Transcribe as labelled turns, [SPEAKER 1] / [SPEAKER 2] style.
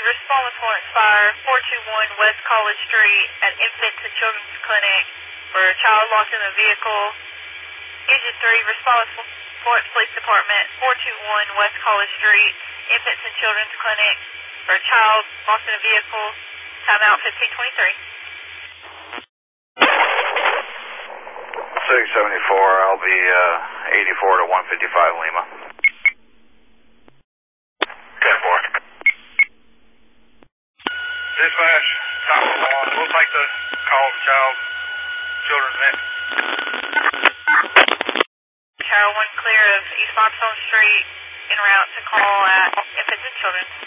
[SPEAKER 1] respond with Florence Fire, 421 West College Street at Infants and Children's Clinic for a child locked in the vehicle. Engine 3, respond with Florence Police Department, 421 West College Street, Infants and Children's Clinic for a child locked in a vehicle. Timeout 1523.
[SPEAKER 2] 674, I'll be 84 to 155 Lima. 10-4.
[SPEAKER 3] Dispatch, top of the lawn. We'll take the call of child, children's net.
[SPEAKER 1] Tower 1 clear of East Limestone Street, en route to call at Infants and Children's.